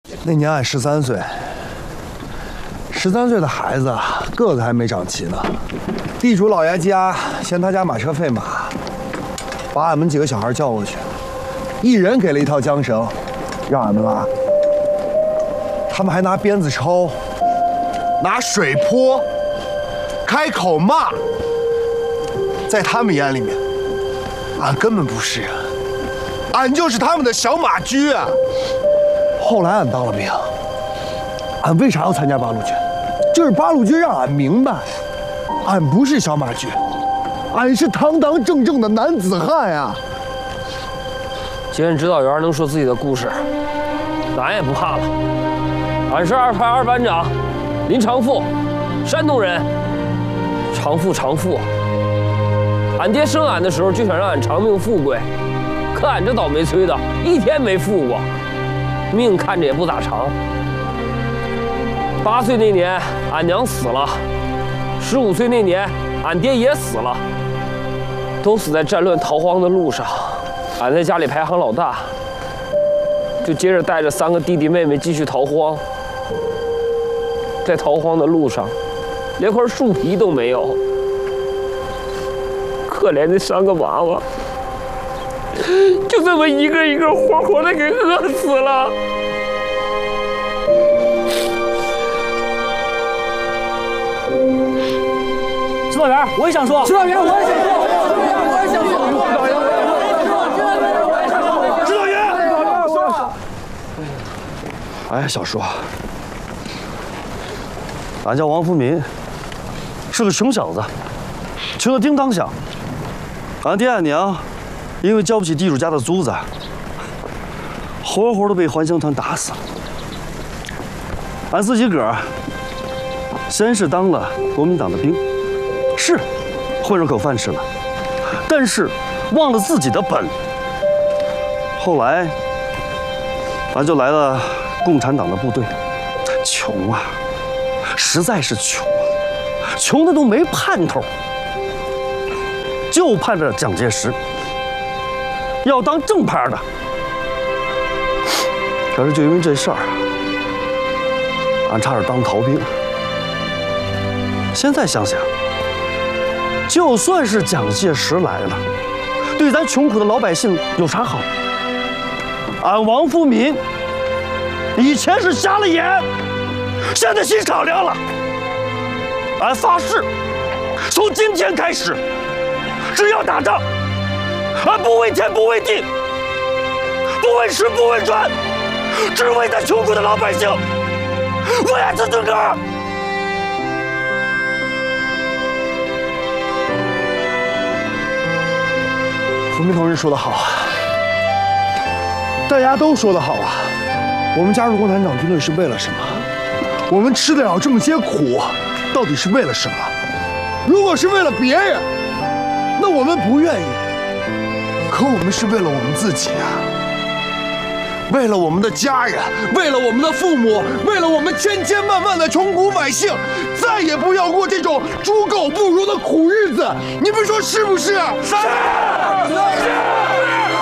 那年俺13岁，13岁的孩子个子还没长齐呢。地主老爷家嫌他家马车费马，把俺们几个小孩叫过去，一人给了一套缰绳，让俺们拉。他们还拿鞭子抽，拿水泼，开口骂。在他们眼里面，俺根本不是人，俺就是他们的小马驹啊！后来俺当了兵，俺为啥要参加八路军？就是八路军让俺明白，俺不是小马驹，俺是堂堂正正的男子汉呀！ 既然指导员能说自己的故事，俺也不怕了。俺是2排2班长林长富，山东人。长富。俺爹生俺的时候就想让俺长命富贵，可俺这倒霉催的，一天没富过，命看着也不咋长。8岁那年，俺娘死了；15岁那年，俺爹也死了，都死在战乱逃荒的路上。俺在家里排行老大，就接着带着3个弟弟妹妹继续逃荒。在逃荒的路上，连块树皮都没有。可怜的3个娃娃，就这么一个一个活活的给饿死了。 指导员，我也想说。指导员，我也想说。 指导员，哎，小叔， 俺叫王福民，是个穷小子，穷得叮当响。俺爹俺娘因为交不起地主家的租子，活活的被还乡团打死了。俺自己个儿先是当了国民党的兵，是混上口饭吃了，但是忘了自己的本。后来俺就来了共产党的部队，穷啊，实在是穷啊，穷的都没盼头。就盼着蒋介石要当正派的，可是就因为这事儿，俺差点当逃兵。现在想想，就算是蒋介石来了，对咱穷苦的老百姓有啥好？俺王福民以前是瞎了眼，现在心敞亮了。俺发誓，从今天开始，只要打仗，俺不为天不为地，不为吃不为穿，只为咱穷苦的老百姓，为俺自尊个儿。 福民同志说得好，大家都说得好啊！我们加入共产党军队是为了什么？我们吃得了这么些苦，到底是为了什么？如果是为了别人，那我们不愿意。可我们是为了我们自己啊！为了我们的家人，为了我们的父母，为了我们千千万万的穷苦百姓，再也不要过这种猪狗不如的苦日子。你们说是不是？是。